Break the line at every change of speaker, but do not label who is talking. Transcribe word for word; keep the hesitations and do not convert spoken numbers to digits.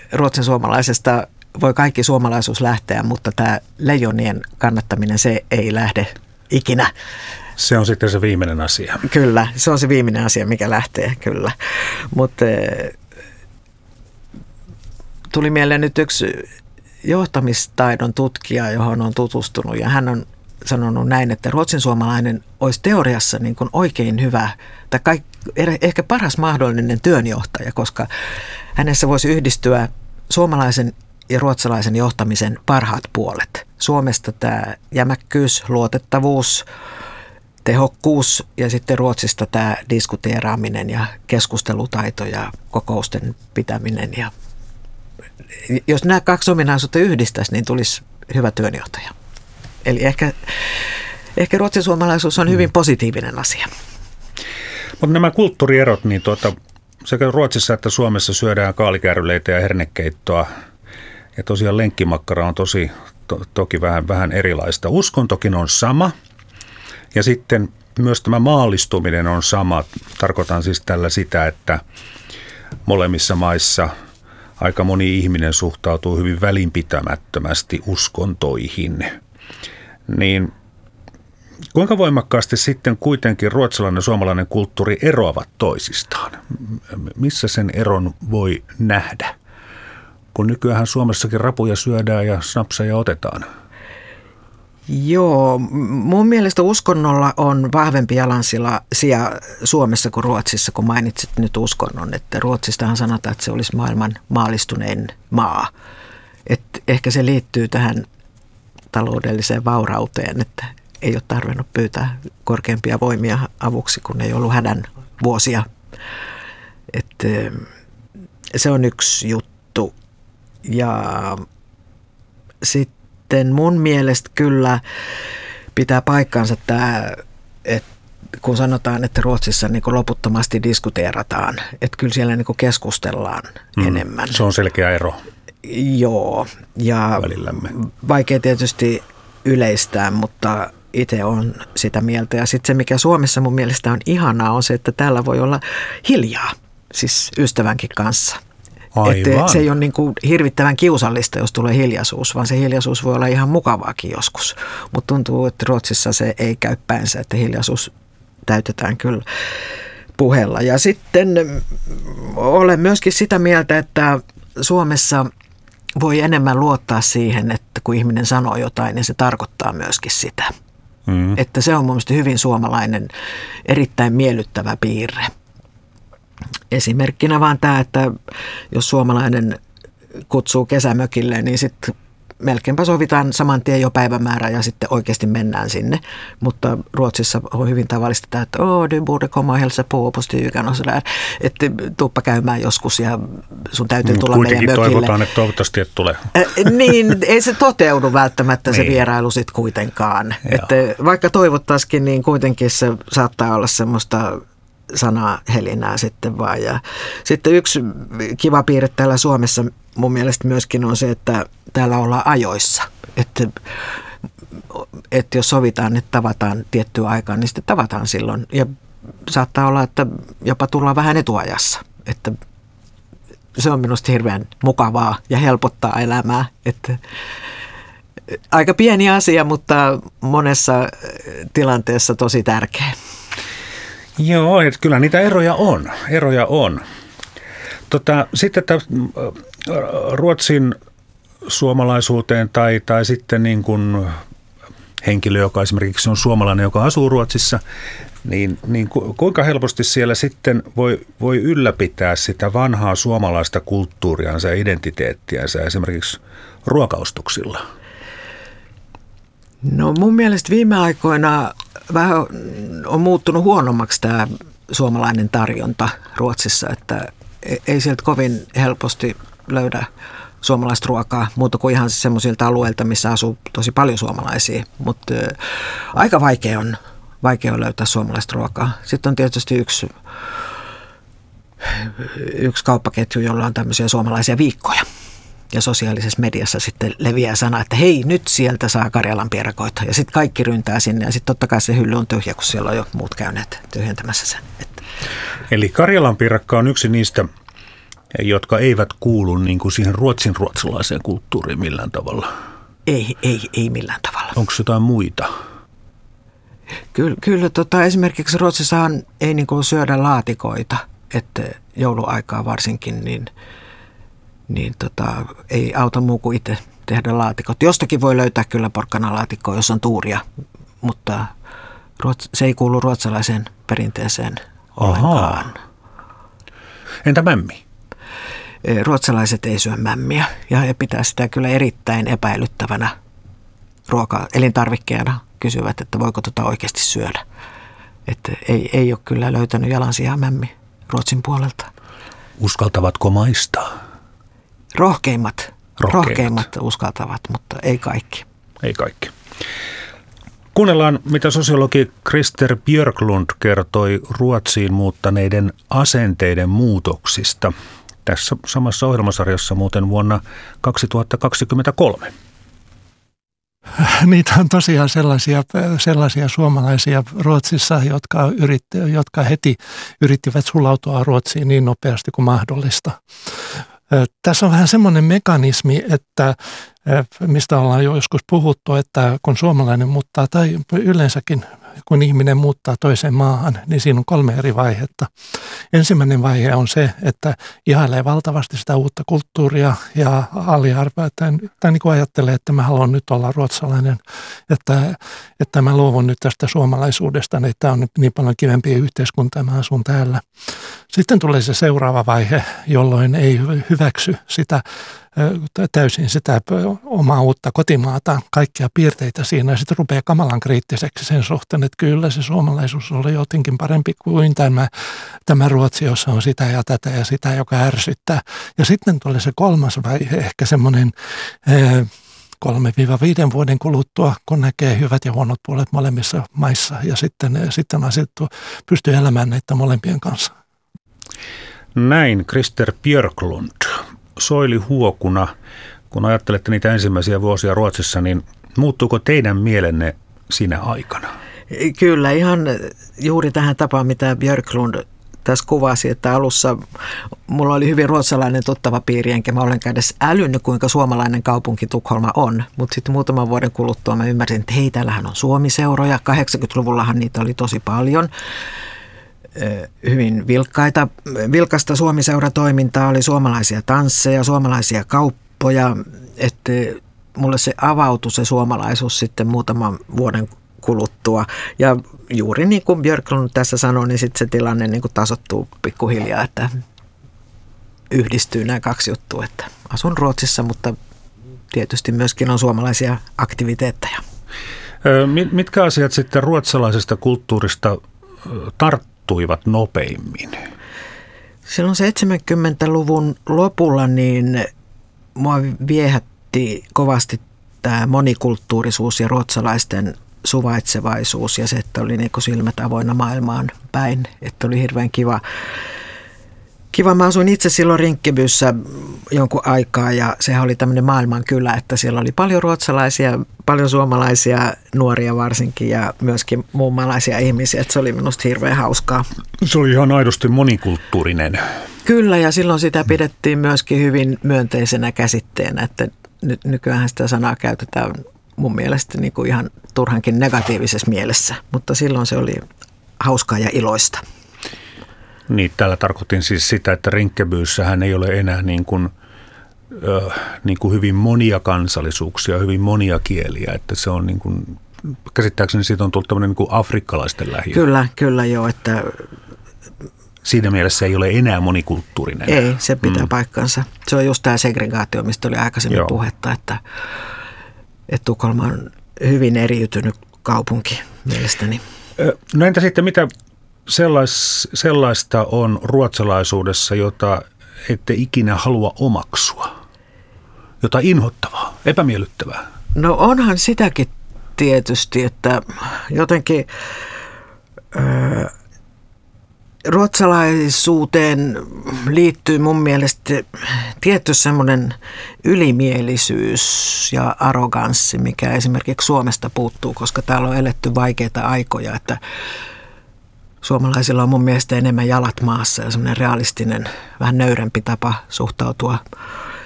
ruotsin suomalaisesta voi kaikki suomalaisuus lähteä, mutta tämä leijonien kannattaminen, se ei lähde ikinä.
Se on sitten se viimeinen asia.
Kyllä, se on se viimeinen asia, mikä lähtee, kyllä. Mutta tuli mieleen nyt yksi johtamistaidon tutkija, johon on tutustunut, ja hän on sanonut näin, että ruotsin suomalainen olisi teoriassa niin kuin oikein hyvä tai kaik, ehkä paras mahdollinen työnjohtaja, koska hänessä voisi yhdistyä suomalaisen ja ruotsalaisen johtamisen parhaat puolet. Suomesta tämä jämäkkyys, luotettavuus, tehokkuus ja sitten Ruotsista tämä diskuteeraaminen ja keskustelutaito ja kokousten pitäminen. Ja jos nämä kaksi ominaisuutta yhdistäisi, niin tulisi hyvä työnjohtaja. Eli ehkä, ehkä ruotsin suomalaisuus on hyvin positiivinen asia.
Mutta nämä kulttuurierot, niin tuota, sekä Ruotsissa että Suomessa syödään kaalikääryleitä ja hernekeittoa. Ja tosiaan lenkkimakkara on tosi, to, toki vähän, vähän erilaista. Uskontokin on sama. Ja sitten myös tämä maallistuminen on sama. Tarkoitan siis tällä sitä, että molemmissa maissa aika moni ihminen suhtautuu hyvin välinpitämättömästi uskontoihin. Niin kuinka voimakkaasti sitten kuitenkin ruotsalainen ja suomalainen kulttuuri eroavat toisistaan? Missä sen eron voi nähdä? Kun nykyään Suomessakin rapuja syödään ja snapseja otetaan.
Joo, mun mielestä uskonnolla on vahvempi jalansija Suomessa kuin Ruotsissa, kun mainitsit nyt uskonnon. Että Ruotsistahan sanotaan, että se olisi maailman maallistunein maa. Et ehkä se liittyy tähän taloudelliseen vaurauteen, että ei ole tarvinnut pyytää korkeampia voimia avuksi, kun ei ollut hädän vuosia. Et se on yksi juttu. Ja sitten mun mielestä kyllä pitää paikkansa tämä, että kun sanotaan, että Ruotsissa niin kuin loputtomasti diskuteerataan, että kyllä siellä niin kuin keskustellaan mm, enemmän.
Se on selkeä ero.
Joo, ja
välillämme.
Vaikea tietysti yleistää, mutta itse on sitä mieltä. Ja sitten se, mikä Suomessa mun mielestä on ihanaa, on se, että täällä voi olla hiljaa, siis ystävänkin kanssa. Että se ei ole niin kuin hirvittävän kiusallista, jos tulee hiljaisuus, vaan se hiljaisuus voi olla ihan mukavaakin joskus. Mutta tuntuu, että Ruotsissa se ei käy päinsä, että hiljaisuus täytetään kyllä puheella. Ja sitten olen myöskin sitä mieltä, että Suomessa voi enemmän luottaa siihen, että kun ihminen sanoo jotain, niin se tarkoittaa myöskin sitä. Mm. Että se on mun mielestä hyvin suomalainen, erittäin miellyttävä piirre. Esimerkkinä vaan tämä, että jos suomalainen kutsuu kesämökille, niin sitten melkeinpä sovitaan saman tien jo päivämäärä ja sitten oikeasti mennään sinne. Mutta Ruotsissa on hyvin tavallista tämä, että oh, du borde komma och hälsa på på stugan och sådär. Että tuppa käymään joskus ja sun täytyy tulla meidän mökille.
Kuitenkin toivotaan, että toivottavasti et tule.
Äh, niin, ei se toteudu välttämättä se niin. vierailu sitten kuitenkaan. Että vaikka toivottaisikin, niin kuitenkin se saattaa olla semmoista sanaa helinää sitten vaan. Ja sitten yksi kiva piirre täällä Suomessa mun mielestä myöskin on se, että täällä ollaan ajoissa. Että, että jos sovitaan, että tavataan tiettyä aikaa, niin sitten tavataan silloin. Ja saattaa olla, että jopa tullaan vähän etuajassa. Että se on minusta hirveän mukavaa ja helpottaa elämää. Että aika pieni asia, mutta monessa tilanteessa tosi tärkeä.
Joo, että kyllä niitä eroja on. Eroja on. Tota, sitten että Ruotsin suomalaisuuteen tai, tai sitten niin kuin henkilö, joka esimerkiksi on suomalainen, joka asuu Ruotsissa, niin, niin kuinka helposti siellä sitten voi, voi ylläpitää sitä vanhaa suomalaista kulttuuriansa ja identiteettiänsä esimerkiksi ruokaustuksilla?
No mun mielestä viime aikoina vähän on muuttunut huonommaksi tämä suomalainen tarjonta Ruotsissa, että ei sieltä kovin helposti löydä suomalaista ruokaa, muuta kuin ihan semmoisilta alueilta, missä asuu tosi paljon suomalaisia, mutta aika vaikea on, vaikea on löytää suomalaista ruokaa. Sitten on tietysti yksi, yksi kauppaketju, jolla on tämmöisiä suomalaisia viikkoja. Ja sosiaalisessa mediassa sitten leviää sana, että hei, nyt sieltä saa Karjalan pierakoita. Ja sitten kaikki ryntää sinne ja sitten totta kai se hylly on tyhjä, kun siellä on jo muut käyneet tyhjentämässä sen. Että.
Eli Karjalan piirakka on yksi niistä jotka eivät kuulu niin kuin siihen ruotsin ruotsalaiseen kulttuuriin millään tavalla?
Ei, ei, ei millään tavalla.
Onko jotain muita?
Kyllä, kyllä tota, esimerkiksi Ruotsissahan ei niin kuin syödä laatikoita, että jouluaikaa varsinkin, niin, niin tota, ei auta muu kuin itse tehdä laatikot. Jostakin voi löytää kyllä porkkanalaatikkoa, jos on tuuria, mutta ruots, se ei kuulu ruotsalaiseen perinteeseen ollenkaan. Ahaa.
Entä mämmi?
Ruotsalaiset ei syö mämmiä ja he pitää sitä kyllä erittäin epäilyttävänä ruoka elintarvikkeena. Kysyvät, että voiko tota oikeasti syödä. Että ei, ei ole kyllä löytänyt jalansijaa mämmi Ruotsin puolelta.
Uskaltavatko maistaa?
Rohkeimmat. Rohkeimmat. Rohkeimmat uskaltavat, mutta ei kaikki.
Ei kaikki. Kuunnellaan, mitä sosiologi Christer Björklund kertoi Ruotsiin muuttaneiden asenteiden muutoksista. Tässä samassa ohjelmasarjassa muuten vuonna kaksituhattakaksikymmentäkolme.
Niitä on tosiaan sellaisia, sellaisia suomalaisia Ruotsissa, jotka, yritti, jotka heti yrittivät sulautua Ruotsiin niin nopeasti kuin mahdollista. Tässä on vähän semmoinen mekanismi, että mistä ollaan jo joskus puhuttu, että kun suomalainen muuttaa tai yleensäkin kun ihminen muuttaa toiseen maahan, niin siinä on kolme eri vaihetta. Ensimmäinen vaihe on se, että ihailee valtavasti sitä uutta kulttuuria ja aliarvoa, tai, tai niin kuin ajattelee, että mä haluan nyt olla ruotsalainen, että, että mä luovun nyt tästä suomalaisuudesta, niin tämä on niin paljon kivempi yhteiskunta ja mä asun täällä. Sitten tulee se seuraava vaihe, jolloin ei hyväksy sitä täysin sitä omaa uutta kotimaata, kaikkia piirteitä siinä, ja sitten rupeaa kamalan kriittiseksi sen suhteen, että kyllä se suomalaisuus oli jotenkin parempi kuin tämä, tämä Ruotsi, jossa on sitä ja tätä ja sitä, joka ärsyttää. Ja sitten tulee se kolmas vaihe, ehkä semmoinen kolme viiden vuoden kuluttua, kun näkee hyvät ja huonot puolet molemmissa maissa, ja sitten, sitten asettuu, pystyy elämään näiden molempien kanssa.
Näin Christer Björklund. Soili Huokuna, kun ajattelette niitä ensimmäisiä vuosia Ruotsissa, niin muuttuuko teidän mielenne sinä aikana?
Kyllä, ihan juuri tähän tapaan, mitä Björklund tässä kuvasi, että alussa mulla oli hyvin ruotsalainen tuttava piiri, enkä mä ollenkaan edes älynnyt, kuinka suomalainen kaupunki Tukholma on. Mutta sitten muutaman vuoden kuluttua mä ymmärsin, että hei, täällähän on Suomi-seuroja. kahdeksankymmentäluvullahan niitä oli tosi paljon. Hyvin vilkkaita, vilkasta Suomi-seuratoimintaa, oli suomalaisia tansseja, suomalaisia kauppoja, että mulle se avautui se suomalaisuus sitten muutaman vuoden kuluttua. Ja juuri niin kuin Björklund tässä sanoi, niin sitten se tilanne niin kuin tasoittuu pikkuhiljaa, että yhdistyy nämä kaksi juttua, että asun Ruotsissa, mutta tietysti myöskin on suomalaisia aktiviteetteja.
Mitkä asiat sitten ruotsalaisesta kulttuurista tarttuivat nopeimmin?
Silloin seitsemänkymmentäluvun lopulla niin mua viehätti kovasti tämä monikulttuurisuus ja ruotsalaisten suvaitsevaisuus ja se, että oli niin kuin silmät avoinna maailmaan päin. Että oli hirveän kiva. Kiva. Mä asuin itse silloin Rinkkebyssä jonkun aikaa ja sehän oli tämmöinen maailmankylä, että siellä oli paljon ruotsalaisia, paljon suomalaisia nuoria varsinkin ja myöskin muunmaalaisia ihmisiä. Että se oli minusta hirveän hauskaa.
Se oli ihan aidosti monikulttuurinen.
Kyllä, ja silloin sitä pidettiin myöskin hyvin myönteisenä käsitteenä, että ny- nykyään sitä sanaa käytetään mun mielestä niin kuin ihan turhankin negatiivisessa mielessä, mutta silloin se oli hauskaa ja iloista.
Niin, täällä tarkoitin siis sitä, että Rinkkebyyssähän ei ole enää niin kuin, äh, niin kuin hyvin monia kansallisuuksia, hyvin monia kieliä, että se on niin kuin, käsittääkseni siitä on tullut tämmöinen niin kuin afrikkalaisten lähiö.
Kyllä, kyllä joo, että
siinä mielessä ei ole enää monikulttuurinen.
Ei, se pitää mm. paikkansa. Se on just tämä segregaatio, mistä oli aikaisemmin joo. puhetta, että, että Tukholma on hyvin eriytynyt kaupunki mielestäni.
No entä sitten mitä sellais, sellaista on ruotsalaisuudessa, jota ette ikinä halua omaksua? Jotain inhottavaa, epämiellyttävää?
No onhan sitäkin tietysti, että jotenkin Öö, ruotsalaisuuteen liittyy mun mielestä tietty semmoinen ylimielisyys ja arroganssi, mikä esimerkiksi Suomesta puuttuu, koska täällä on eletty vaikeita aikoja, että suomalaisilla on mun mielestä enemmän jalat maassa ja semmoinen realistinen, vähän nöyrempi tapa suhtautua